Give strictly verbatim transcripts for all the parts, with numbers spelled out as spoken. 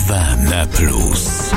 R W M plus.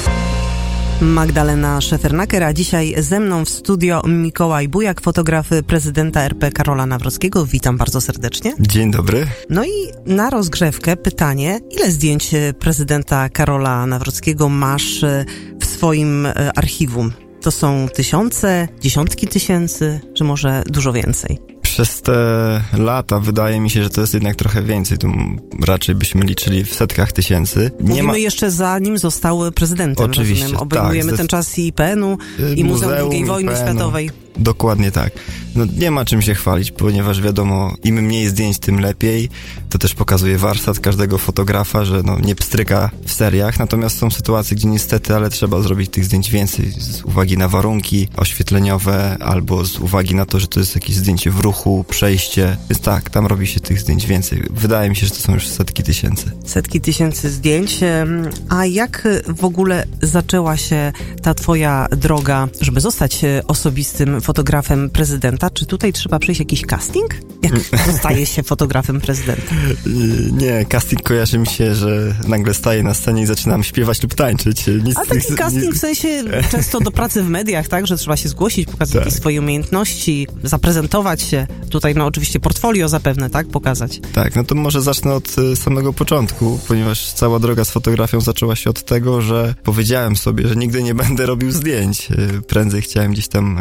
Magdalena Szefernaker, a dzisiaj ze mną w studio Mikołaj Bujak, fotograf prezydenta R P Karola Nawrockiego. Witam bardzo serdecznie. Dzień dobry. No i na rozgrzewkę pytanie, ile zdjęć prezydenta Karola Nawrockiego masz w swoim archiwum? To są tysiące, dziesiątki tysięcy, czy może dużo więcej? Przez te lata wydaje mi się, że to jest jednak trochę więcej. Tu raczej byśmy liczyli w setkach tysięcy. Nie Mówimy ma... jeszcze zanim został prezydentem. Oczywiście, rozumiem. Obejmujemy tak, ten czas i I P N u, i Muzeum drugiej Wojny Światowej. Dokładnie tak. No, nie ma czym się chwalić, ponieważ wiadomo, im mniej zdjęć, tym lepiej. To też pokazuje warsztat każdego fotografa, że no, nie pstryka w seriach. Natomiast są sytuacje, gdzie niestety, ale trzeba zrobić tych zdjęć więcej z uwagi na warunki oświetleniowe albo z uwagi na to, że to jest jakieś zdjęcie w ruchu, przejście. Więc tak, tam robi się tych zdjęć więcej. Wydaje mi się, że to są już setki tysięcy. Setki tysięcy zdjęć. A jak w ogóle zaczęła się ta twoja droga, żeby zostać osobistym fotografem prezydenta? Czy tutaj trzeba przejść jakiś casting? Jak zostaje się fotografem prezydenta? Nie, casting kojarzy mi się, że nagle staję na scenie i zaczynam śpiewać lub tańczyć. Nic, A taki nic, casting nic... w sensie często do pracy w mediach, tak? Że trzeba się zgłosić, pokazać tak. jakieś swoje umiejętności, zaprezentować się. Tutaj no oczywiście portfolio zapewne, tak? Pokazać. Tak, no to może zacznę od samego początku, ponieważ cała droga z fotografią zaczęła się od tego, że powiedziałem sobie, że nigdy nie będę robił zdjęć. Prędzej chciałem gdzieś tam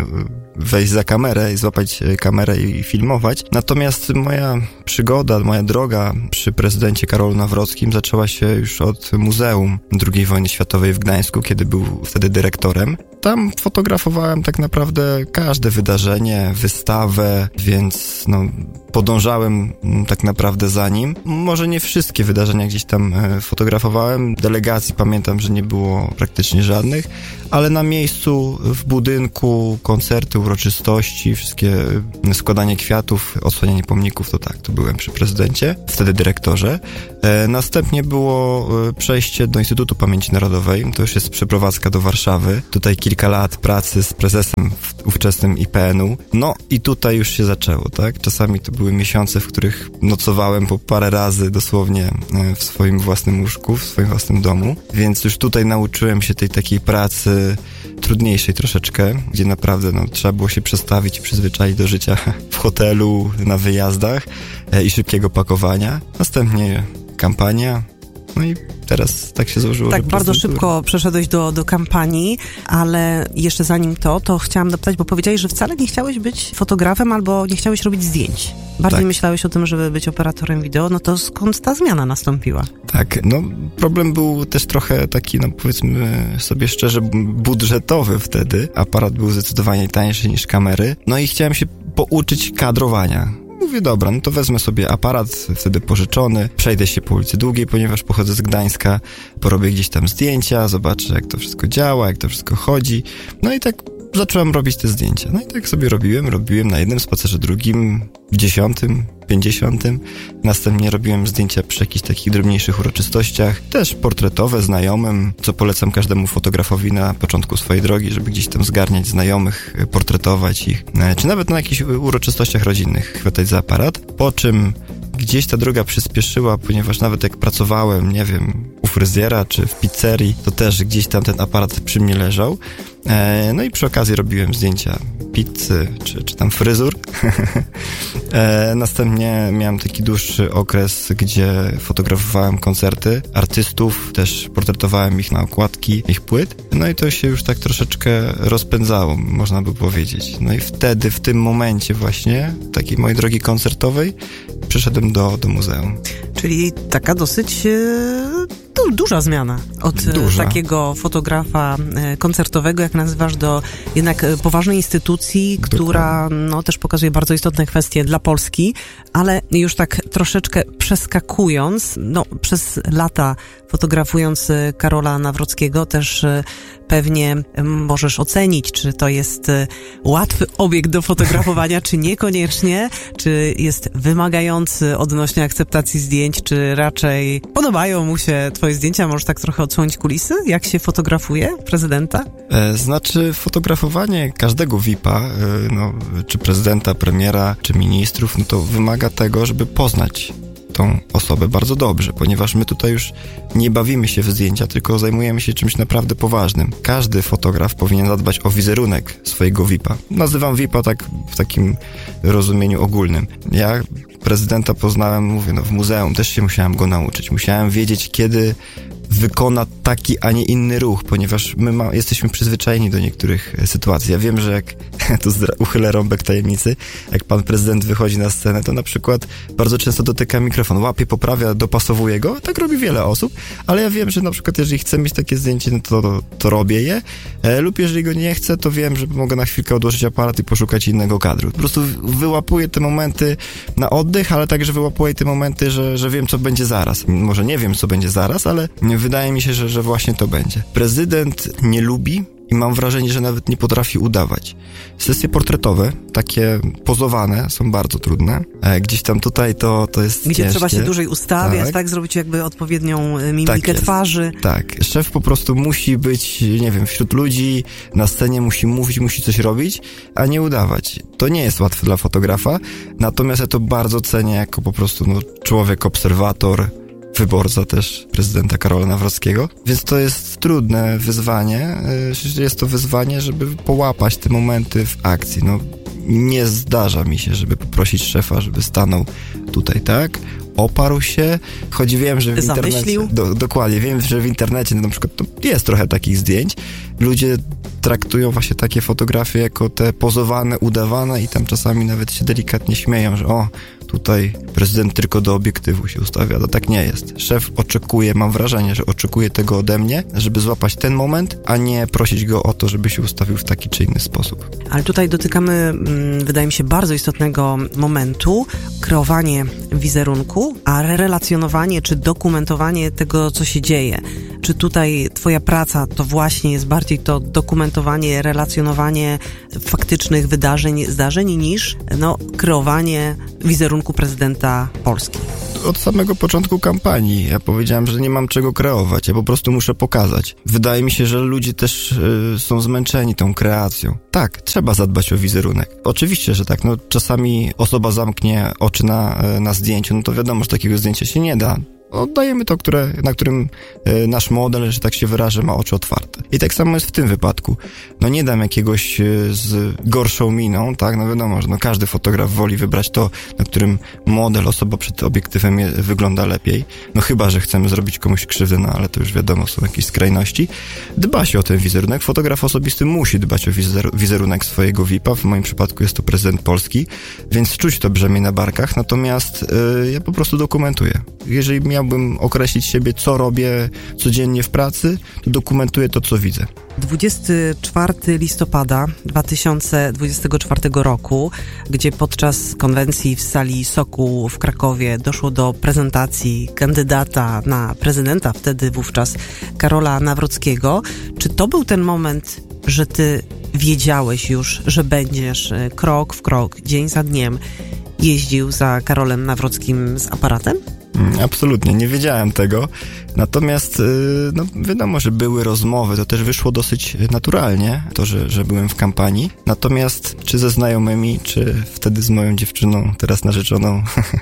wejść za kamerę i złapać kamerę i filmować. Natomiast moja przygoda, moja droga przy prezydencie Karolu Nawrockim zaczęła się już od Muzeum drugiej Wojny Światowej w Gdańsku, kiedy był wtedy dyrektorem. Tam fotografowałem tak naprawdę każde wydarzenie, wystawę, więc no, podążałem tak naprawdę za nim. Może nie wszystkie wydarzenia gdzieś tam fotografowałem. Delegacji pamiętam, że nie było praktycznie żadnych, ale na miejscu, w budynku, koncerty, uroczystości, wszystkie składanie kwiatów, odsłanianie pomników, to tak, to byłem przy prezydencie, wtedy dyrektorze. E, następnie było przejście do Instytutu Pamięci Narodowej, to już jest przeprowadzka do Warszawy. Tutaj kilka lat pracy z prezesem w ówczesnym I P N u. No i tutaj już się zaczęło, tak? Czasami to były miesiące, w których nocowałem po parę razy dosłownie w swoim własnym łóżku, w swoim własnym domu, więc już tutaj nauczyłem się tej takiej pracy trudniejszej troszeczkę, gdzie naprawdę no, trzeba było się przestawić i przyzwyczaić do życia w hotelu, na wyjazdach e, i szybkiego pakowania. Następnie kampania, no i teraz tak się złożyło. Tak, że bardzo prezydentura. szybko przeszedłeś do, do kampanii, ale jeszcze zanim to, to chciałam dopytać, bo powiedziałeś, że wcale nie chciałeś być fotografem albo nie chciałeś robić zdjęć. Bardziej tak. myślałeś o tym, żeby być operatorem wideo, no to skąd ta zmiana nastąpiła? Tak, no problem był też trochę taki, no powiedzmy sobie szczerze, budżetowy wtedy. Aparat był zdecydowanie tańszy niż kamery, no i chciałem się pouczyć kadrowania. Mówię, dobra, no to wezmę sobie aparat, wtedy pożyczony, przejdę się po ulicy Długiej, ponieważ pochodzę z Gdańska, porobię gdzieś tam zdjęcia, zobaczę jak to wszystko działa, jak to wszystko chodzi, no i tak zacząłem robić te zdjęcia. No i tak sobie robiłem, robiłem na jednym spacerze, drugim, dziesiątym, pięćdziesiątym. Następnie robiłem zdjęcia przy jakichś takich drobniejszych uroczystościach, też portretowe, znajomym, co polecam każdemu fotografowi na początku swojej drogi, żeby gdzieś tam zgarniać znajomych, portretować ich, czy nawet na jakichś uroczystościach rodzinnych chwytać za aparat, po czym gdzieś ta droga przyspieszyła, ponieważ nawet jak pracowałem, nie wiem, u fryzjera czy w pizzerii, to też gdzieś tam ten aparat przy mnie leżał. E, no i przy okazji robiłem zdjęcia pizzy czy, czy tam fryzur. e, następnie miałem taki dłuższy okres, gdzie fotografowałem koncerty artystów, też portretowałem ich na okładki ich płyt. No i to się już tak troszeczkę rozpędzało, można by powiedzieć. No i wtedy, w tym momencie właśnie, takiej mojej drogi koncertowej, przeszedłem do, do muzeum. Czyli taka dosyć e, du, duża zmiana od duża. takiego fotografa e, koncertowego, jak nazywasz, do jednak e, poważnej instytucji, Dokładnie. która no, też pokazuje bardzo istotne kwestie dla Polski, ale już tak troszeczkę przeskakując, no przez lata fotografując Karola Nawrockiego też e, pewnie możesz ocenić, czy to jest łatwy obiekt do fotografowania, czy niekoniecznie, czy jest wymagający odnośnie akceptacji zdjęć, czy raczej podobają mu się twoje zdjęcia. Możesz tak trochę odsłonić kulisy? Jak się fotografuje prezydenta? E, znaczy fotografowanie każdego V I P-a, e, no, czy prezydenta, premiera, czy ministrów, no to wymaga tego, żeby poznać tą osobę bardzo dobrze, ponieważ my tutaj już nie bawimy się w zdjęcia, tylko zajmujemy się czymś naprawdę poważnym. Każdy fotograf powinien zadbać o wizerunek swojego V I P-a. Nazywam V I P-a tak w takim rozumieniu ogólnym. Ja prezydenta poznałem, mówię, no w muzeum też się musiałem go nauczyć. Musiałem wiedzieć, kiedy wykona taki, a nie inny ruch, ponieważ my ma, jesteśmy przyzwyczajeni do niektórych sytuacji. Ja wiem, że jak, tu uchylę rąbek tajemnicy, jak pan prezydent wychodzi na scenę, to na przykład bardzo często dotyka mikrofon, łapie, poprawia, dopasowuje go, tak robi wiele osób, ale ja wiem, że na przykład jeżeli chcę mieć takie zdjęcie, no to, to, to robię je, e, lub jeżeli go nie chcę, to wiem, że mogę na chwilkę odłożyć aparat i poszukać innego kadru. Po prostu wyłapuję te momenty na oddech, ale także wyłapuję te momenty, że, że wiem, co będzie zaraz. Może nie wiem, co będzie zaraz, ale wydaje mi się, że, że właśnie to będzie. Prezydent nie lubi i mam wrażenie, że nawet nie potrafi udawać. Sesje portretowe, takie pozowane, są bardzo trudne. E, gdzieś tam tutaj to, to jest Gdzie ciężkie. Trzeba się dłużej ustawiać, tak, tak zrobić jakby odpowiednią mimikę tak twarzy. Tak, szef po prostu musi być, nie wiem, wśród ludzi, na scenie musi mówić, musi coś robić, a nie udawać. To nie jest łatwe dla fotografa, natomiast ja to bardzo cenię jako po prostu no, człowiek, obserwator, wyborca też prezydenta Karola Nawrockiego, więc to jest trudne wyzwanie. Jest to wyzwanie, żeby połapać te momenty w akcji. No, nie zdarza mi się, żeby poprosić szefa, żeby stanął tutaj, tak? Oparł się, choć wiem, że w Zamyślił. internecie... Do, dokładnie, wiem, że w internecie na przykład jest trochę takich zdjęć. Ludzie traktują właśnie takie fotografie jako te pozowane, udawane i tam czasami nawet się delikatnie śmieją, że o, tutaj prezydent tylko do obiektywu się ustawia. To tak nie jest. Szef oczekuje, mam wrażenie, że oczekuje tego ode mnie, żeby złapać ten moment, a nie prosić go o to, żeby się ustawił w taki czy inny sposób. Ale tutaj dotykamy, wydaje mi się, bardzo istotnego momentu, kreowanie wizerunku, a relacjonowanie czy dokumentowanie tego, co się dzieje. Czy tutaj twoja praca to właśnie jest bardziej to dokumentowanie, relacjonowanie faktycznych wydarzeń, zdarzeń, niż no, kreowanie wizerunku prezydenta Polski? Od samego początku kampanii ja powiedziałem, że nie mam czego kreować, ja po prostu muszę pokazać. Wydaje mi się, że ludzie też y, są zmęczeni tą kreacją. Tak, trzeba zadbać o wizerunek. Oczywiście, że tak, no czasami osoba zamknie oczy na, na zdjęciu, no to wiadomo, że takiego zdjęcia się nie da. Oddajemy to, które, na którym y, nasz model, że tak się wyrażę, ma oczy otwarte. I tak samo jest w tym wypadku. No nie dam jakiegoś y, z gorszą miną, tak? No wiadomo, że no każdy fotograf woli wybrać to, na którym model, osoba przed obiektywem je, wygląda lepiej. No chyba, że chcemy zrobić komuś krzywdę, no ale to już wiadomo, są jakieś skrajności. Dba się o ten wizerunek. Fotograf osobisty musi dbać o wizer- wizerunek swojego V I P-a. W moim przypadku jest to prezydent Polski, więc czuć to brzemię na barkach. Natomiast y, ja po prostu dokumentuję. Jeżeli miałbym określić siebie, co robię codziennie w pracy, to dokumentuję to, co widzę. dwudziestego czwartego listopada dwa tysiące dwudziestego czwartego roku, gdzie podczas konwencji w sali Sokół w Krakowie doszło do prezentacji kandydata na prezydenta, wtedy wówczas Karola Nawrockiego. Czy to był ten moment, że ty wiedziałeś już, że będziesz krok w krok, dzień za dniem jeździł za Karolem Nawrockim z aparatem? Absolutnie, nie wiedziałem tego. Natomiast, no wiadomo, że były rozmowy, to też wyszło dosyć naturalnie, to, że, że byłem w kampanii. Natomiast czy ze znajomymi, czy wtedy z moją dziewczyną, teraz narzeczoną,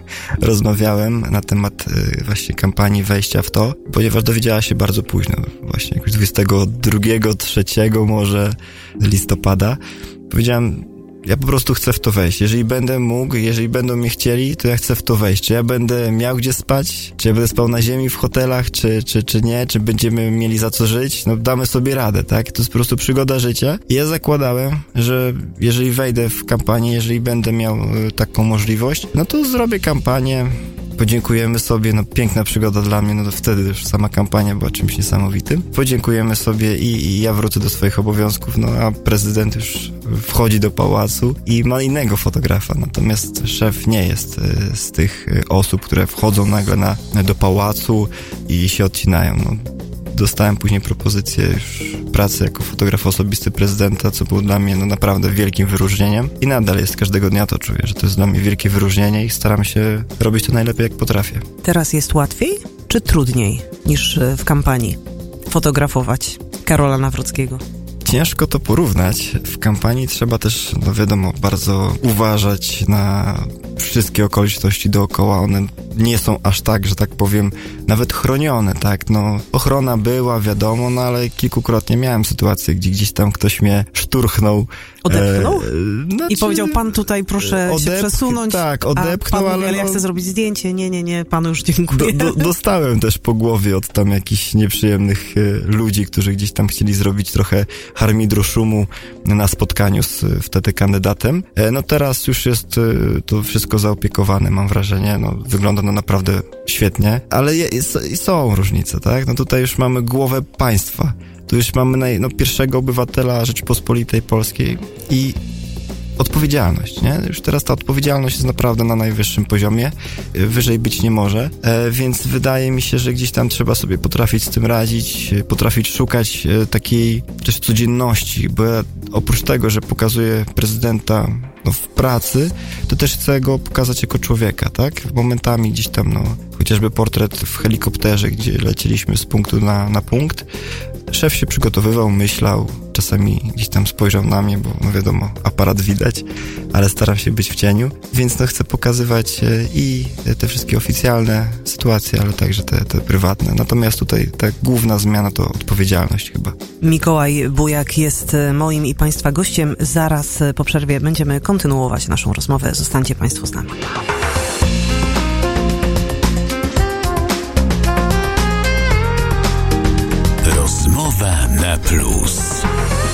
rozmawiałem na temat właśnie kampanii, wejścia w to, ponieważ dowiedziała się bardzo późno, właśnie jakoś dwudziestego drugiego, trzeciego może listopada. Powiedziałem, ja po prostu chcę w to wejść. Jeżeli będę mógł, jeżeli będą mnie chcieli, to ja chcę w to wejść. Czy ja będę miał gdzie spać? Czy ja będę spał na ziemi w hotelach? Czy, czy, czy nie? Czy będziemy mieli za co żyć? No damy sobie radę, tak? To jest po prostu przygoda życia. I ja zakładałem, że jeżeli wejdę w kampanię, jeżeli będę miał y, taką możliwość, no to zrobię kampanię, podziękujemy sobie, no piękna przygoda dla mnie, no to wtedy już sama kampania była czymś niesamowitym. Podziękujemy sobie i, i ja wrócę do swoich obowiązków, no a prezydent już wchodzi do pałacu i ma innego fotografa, natomiast szef nie jest y, z tych y, osób, które wchodzą nagle na, do pałacu i się odcinają, no. Dostałem później propozycję już pracy jako fotograf osobisty prezydenta, co było dla mnie no naprawdę wielkim wyróżnieniem i nadal jest, każdego dnia to czuję, że to jest dla mnie wielkie wyróżnienie i staram się robić to najlepiej, jak potrafię. Teraz jest łatwiej czy trudniej niż w kampanii fotografować Karola Nawrockiego? Ciężko to porównać. W kampanii trzeba też, no wiadomo, bardzo uważać na wszystkie okoliczności dookoła, one nie są aż tak, że tak powiem, nawet chronione, tak, no, ochrona była, wiadomo, no, ale kilkukrotnie miałem sytuację, gdzie gdzieś tam ktoś mnie szturchnął. Odepchnął? E, znaczy, I powiedział, pan tutaj proszę odep- się przesunąć. Tak, odepchnął, a pan ale... mówi, ale ja no, chcę zrobić zdjęcie. Nie, nie, nie, panu już dziękuję. Do, do, dostałem też po głowie od tam jakichś nieprzyjemnych e, ludzi, którzy gdzieś tam chcieli zrobić trochę harmidru, szumu na spotkaniu z wtedy kandydatem. E, no teraz już jest e, to wszystko zaopiekowane, mam wrażenie. No, wygląda no naprawdę świetnie, ale je, jest, są różnice, tak? No tutaj już mamy głowę państwa. Tu już mamy naj, no, pierwszego obywatela Rzeczypospolitej Polskiej i odpowiedzialność, nie? Już teraz ta odpowiedzialność jest naprawdę na najwyższym poziomie, wyżej być nie może, e, więc wydaje mi się, że gdzieś tam trzeba sobie potrafić z tym radzić, potrafić szukać e, takiej też codzienności, bo ja oprócz tego, że pokazuję prezydenta no, w pracy, to też chcę go pokazać jako człowieka, tak? Momentami gdzieś tam, no, chociażby portret w helikopterze, gdzie lecieliśmy z punktu na, na punkt. Szef się przygotowywał, myślał, czasami gdzieś tam spojrzał na mnie, bo no wiadomo, aparat widać, ale staram się być w cieniu, więc no chcę pokazywać i te wszystkie oficjalne sytuacje, ale także te, te prywatne. Natomiast tutaj ta główna zmiana to odpowiedzialność chyba. Mikołaj Bujak jest moim i Państwa gościem. Zaraz po przerwie będziemy kontynuować naszą rozmowę. Zostańcie Państwo z nami. Rozmowa na plus.